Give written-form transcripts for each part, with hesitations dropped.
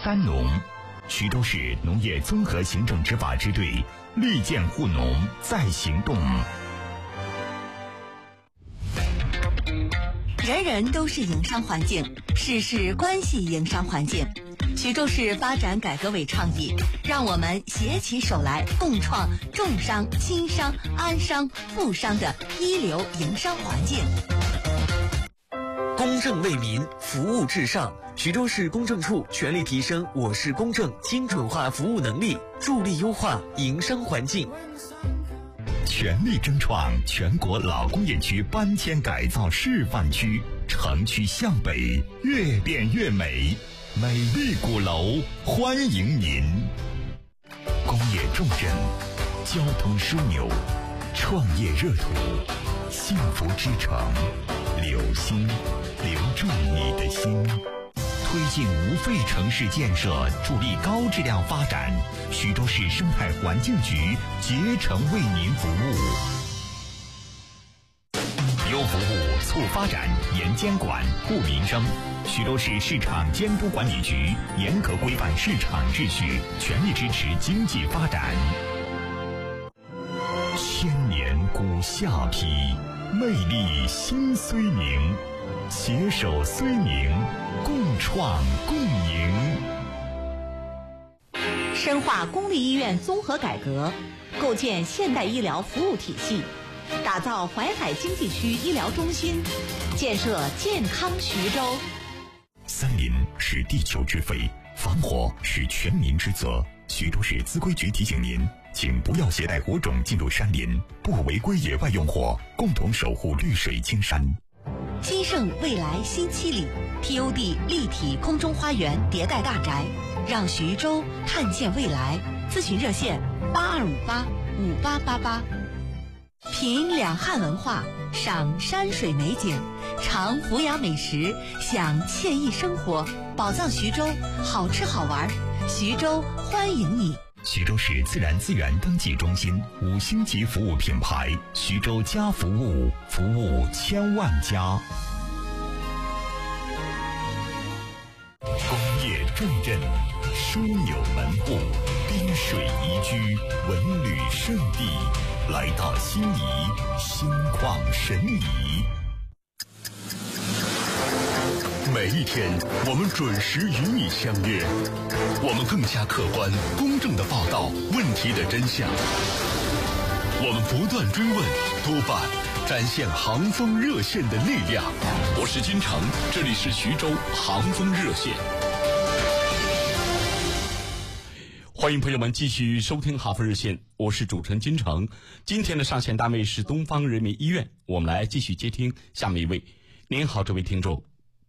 三农。徐州市农业综合行政执法支队利剑护农在行动。 人人都是营商环境，事事关系营商环境。徐州市发展改革委倡议，让我们携起手来，共创重商、轻商、安商、富商的一流营商环境。 公正为民，服务至上。徐州市公证处全力提升我市公证精准化服务能力，助力优化营商环境。 全力争创全国老工业区搬迁改造示范区，城区向北，越变越美，美丽鼓楼欢迎您。工业重镇，交通枢纽，创业热土，幸福之城，留心，留住你的心。推进无废城市建设，助力高质量发展。徐州市生态环境局竭诚为您服务。优服务，促发展，严监管，护民生。徐州市市场监督管理局严格规范市场秩序，全力支持经济发展。千年古下邳，魅力新睢宁。携手睢宁，共创共赢。 深化公立医院综合改革，构建现代医疗服务体系，打造淮海经济区医疗中心，建设健康徐州。 森林是地球之肺，防火是全民之责。徐州市资规局提醒您，请不要携带火种进入山林，不违规野外用火，共同守护绿水青山。 金盛未来新七里 TOD 立体空中花园迭代大宅，让徐州看见未来。咨询热线82585888。品两汉文化，赏山水美景，尝弘扬美食，享惬意生活，宝藏徐州，好吃好玩，徐州欢迎你。 徐州市自然资源登记中心5星级服务品牌，徐州家服务，服务千万家。工业重镇，枢纽门户，滨水宜居，文旅胜地，来到心仪，心旷神怡。 每一天，我们准时与你相约，我们更加客观、公正地报道问题的真相。我们不断追问、督办，展现航风热线的力量。我是金城，这里是徐州航风热线。欢迎朋友们继续收听航风热线，我是主持人金城。今天的上线单位是东方人民医院，我们来继续接听下面一位。您好，这位听众。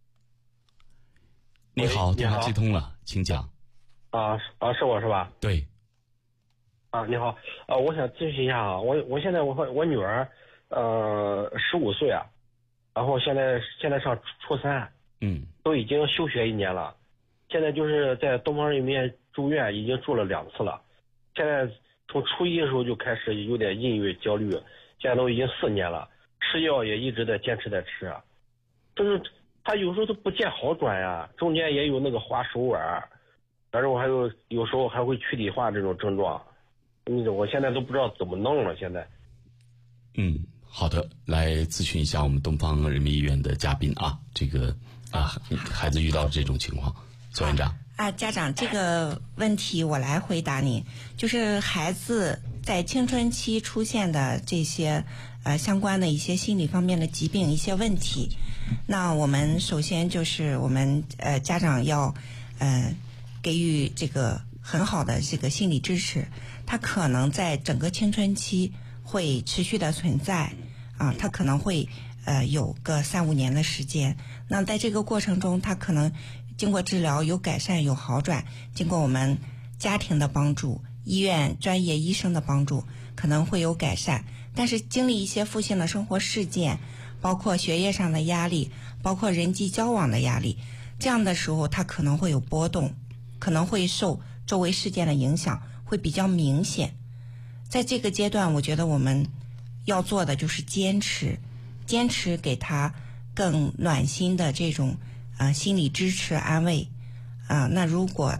你好，电话接通了，请讲。 是我是吧？ 对。 你好，我想咨询一下啊，我现在我女儿15岁啊，然后现在上初3，都已经休学1年了，现在就是在东方人民医院住院，已经住了2次了，现在从初1的时候就开始有点抑郁焦虑，现在都已经4年了，吃药也一直在坚持在吃，就是他有时候都不见好转呀，中间也有那个滑手腕，然后还有时候还会躯体化这种症状，我现在都不知道怎么弄了。现在， 好的，来咨询一下我们东方人民医院的嘉宾啊，这个孩子遇到这种情况，肖院长。 家长，这个问题我来回答你，就是孩子在青春期出现的这些相关的一些心理方面的疾病一些问题，那我们首先就是我们家长要给予这个很好的这个心理支持，他可能在整个青春期会持续的存在他可能会有个3-5年的时间，那在这个过程中他可能经过治疗有改善有好转，经过我们家庭的帮助，医院专业医生的帮助，可能会有改善，但是经历一些负性的生活事件，包括学业上的压力，包括人际交往的压力，这样的时候他可能会有波动，可能会受周围事件的影响，会比较明显。在这个阶段，我觉得我们要做的就是坚持给他更暖心的这种心理支持安慰那如果